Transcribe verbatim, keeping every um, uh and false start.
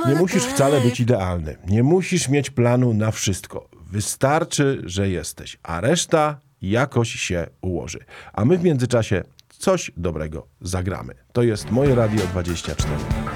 Nie musisz wcale być idealny. Nie musisz mieć planu na wszystko. Wystarczy, że jesteś, a reszta jakoś się ułoży. A my w międzyczasie coś dobrego zagramy. To jest Moje Radio dwadzieścia cztery.